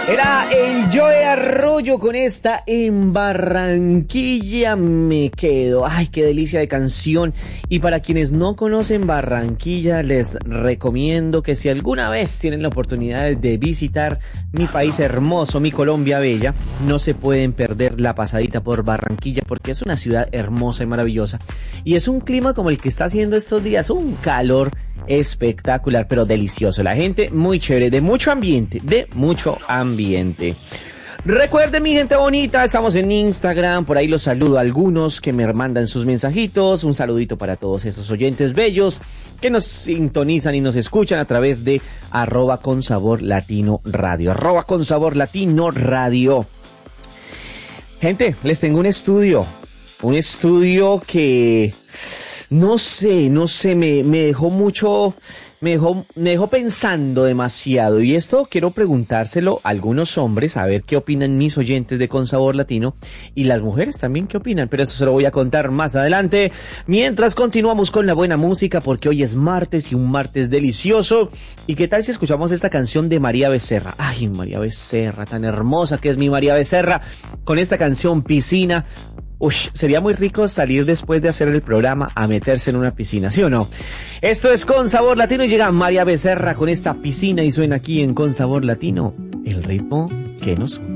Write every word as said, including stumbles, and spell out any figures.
Era el Joe Arroyo con esta En Barranquilla me quedo. Ay, qué delicia de canción. Y para quienes no conocen Barranquilla, les recomiendo que si alguna vez tienen la oportunidad de visitar mi país hermoso, mi Colombia bella, no se pueden perder la pasadita por Barranquilla porque es una ciudad hermosa y maravillosa. Y es un clima como el que está haciendo estos días, un calor espectacular, pero delicioso. La gente muy chévere, de mucho ambiente, de mucho ambiente. Recuerden, mi gente bonita, estamos en Instagram, por ahí los saludo a algunos que me mandan sus mensajitos. Un saludito para todos esos oyentes bellos que nos sintonizan y nos escuchan a través de arroba con sabor latino radio, arroba con sabor latino radio. Gente, les tengo un estudio, un estudio que no sé, no sé, me, me dejó mucho, me dejó, me dejó pensando demasiado. Y esto quiero preguntárselo a algunos hombres, a ver qué opinan mis oyentes de Con Sabor Latino, y las mujeres también qué opinan, pero eso se lo voy a contar más adelante. Mientras continuamos con la buena música, porque hoy es martes y un martes delicioso. ¿Y qué tal si escuchamos esta canción de María Becerra? Ay, María Becerra, tan hermosa que es mi María Becerra, con esta canción Piscina. Uy, sería muy rico salir después de hacer el programa a meterse en una piscina, ¿sí o no? Esto es Con Sabor Latino y llega María Becerra con esta Piscina y suena aquí en Con Sabor Latino, el ritmo que nos une.